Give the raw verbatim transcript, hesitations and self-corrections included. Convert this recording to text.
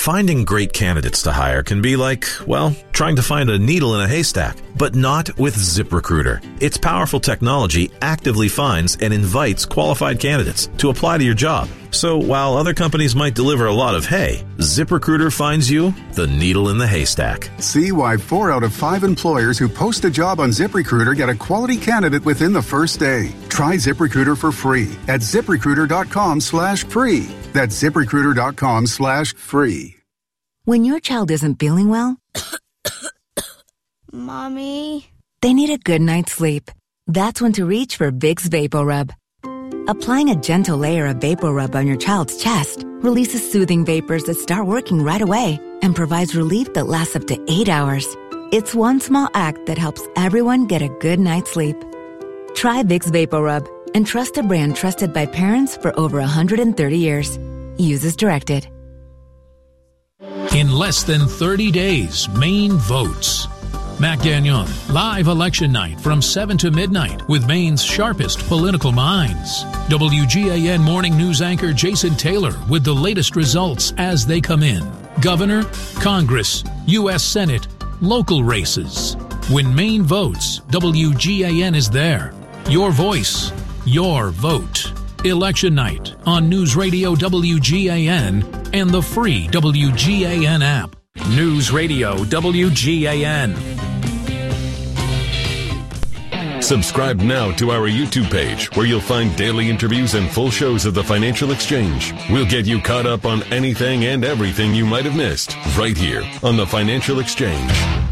Finding great candidates to hire can be like, well, trying to find a needle in a haystack, but not with ZipRecruiter. Its powerful technology actively finds and invites qualified candidates to apply to your job. So while other companies might deliver a lot of hay, ZipRecruiter finds you the needle in the haystack. See why four out of five employers who post a job on ZipRecruiter get a quality candidate within the first day. Try ZipRecruiter for free at ZipRecruiter.com slash free. That's ZipRecruiter.com slash free. When your child isn't feeling well, Mommy, they need a good night's sleep. That's when to reach for Vicks VapoRub. Applying a gentle layer of VapoRub on your child's chest releases soothing vapors that start working right away and provides relief that lasts up to eight hours. It's one small act that helps everyone get a good night's sleep. Try Vicks VapoRub and trust a brand trusted by parents for over one hundred thirty years. Use as directed. In less than thirty days, Maine votes. Mac Gagnon, live election night from seven to midnight with Maine's sharpest political minds. W G A N morning news anchor Jason Taylor with the latest results as they come in. Governor, Congress, U S Senate, local races. When Maine votes, W G A N is there. Your voice, your vote. Election night on News Radio W G A N and the free W G A N app. News Radio W G A N. Subscribe now to our YouTube page, where you'll find daily interviews and full shows of the Financial Exchange. We'll get you caught up on anything and everything you might have missed right here on the Financial Exchange.